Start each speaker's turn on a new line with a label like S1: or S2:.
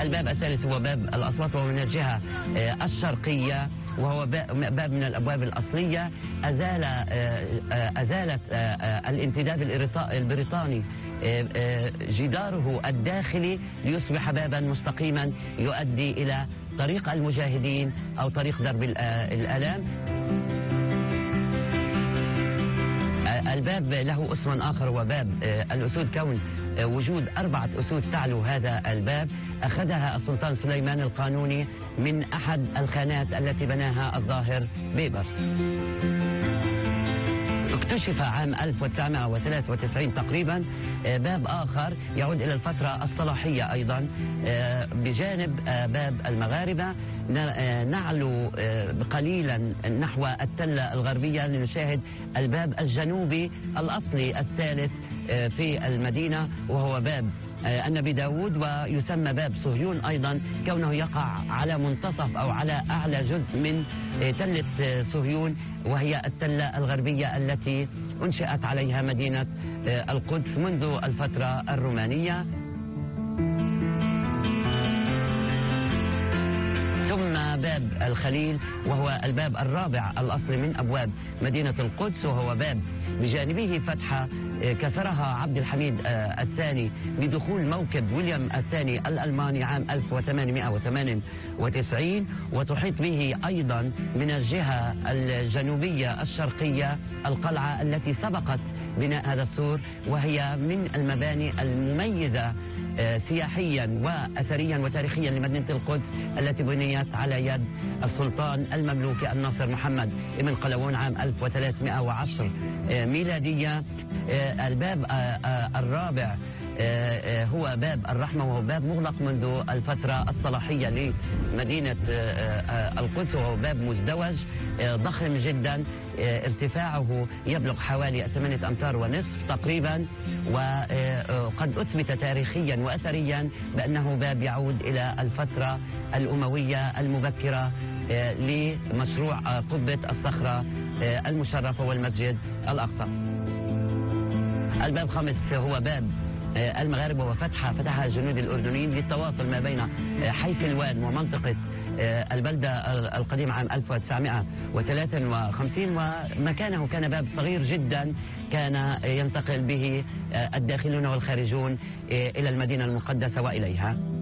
S1: الباب الثالث هو باب الأصوات، وهو من الجهة الشرقية، وهو باب من الأبواب الأصلية. أزالت الانتداب البريطاني جداره الداخلي ليصبح بابا مستقيما يؤدي إلى طريق المجاهدين أو طريق درب الآلام. الباب له اسم آخر هو باب الأسود، كون وجود 4 أسود تعلو هذا الباب أخذها السلطان سليمان القانوني من أحد الخانات التي بناها الظاهر بيبرس. اكتشف عام 1993 تقريبا باب آخر يعود إلى الفترة الصلاحية أيضا بجانب باب المغاربة. نعلو قليلا نحو التلة الغربية لنشاهد الباب الجنوبي الأصلي الثالث في المدينة، وهو باب النبي داود، ويسمى باب صهيون أيضا كونه يقع على منتصف أو على أعلى جزء من تلة صهيون، وهي التلة الغربية التي أنشأت عليها مدينة القدس منذ الفترة الرومانية. ثم باب الخليل، وهو الباب الرابع الأصلي من أبواب مدينة القدس، وهو باب بجانبه فتحة كسرها عبد الحميد الثاني بدخول موكب ويليام الثاني الألماني عام 1898، وتحيط به أيضا من الجهة الجنوبية الشرقية القلعة التي سبقت بناء هذا السور، وهي من المباني المميزة سياحيا وأثريا وتاريخيا لمدينة القدس التي بنيت على يد السلطان المملوكي الناصر محمد بن قلاوون عام 1310 ميلادية. الباب الرابع هو باب الرحمة، وهو باب مغلق منذ الفترة الصلاحية لمدينة القدس، وهو باب مزدوج ضخم جدا، ارتفاعه يبلغ حوالي 8 أمتار ونصف تقريبا، وقد أثبت تاريخيا وأثريا بأنه باب يعود إلى الفترة الأموية المبكرة لمشروع قبة الصخرة المشرفة والمسجد الأقصى. الباب الخامس هو باب المغاربة، وفتحها الجنود الأردنيين للتواصل ما بين حي سلوان ومنطقة البلدة القديمة عام 1953، ومكانه كان باب صغير جدا كان ينتقل به الداخلون والخارجون إلى المدينة المقدسة وإليها.